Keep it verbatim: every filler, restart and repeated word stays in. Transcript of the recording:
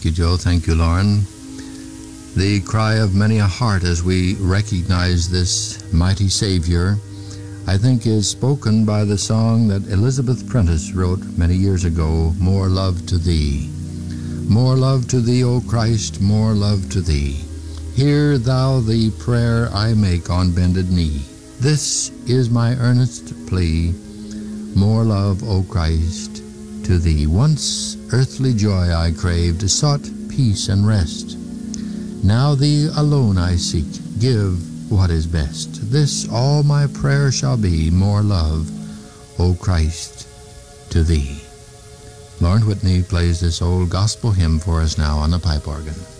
Thank you, Joe. Thank you, Lauren. The cry of many a heart as we recognize this mighty Savior, I think, is spoken by the song that Elizabeth Prentice wrote many years ago, More Love to Thee. More love to Thee, O Christ, more love to Thee. Hear Thou the prayer I make on bended knee. This is my earnest plea, more love, O Christ, to Thee. Once earthly joy I craved, sought peace and rest. Now Thee alone I seek, give what is best. This all my prayer shall be, more love, O Christ, to Thee. Lauren Whitney plays this old gospel hymn for us now on the pipe organ.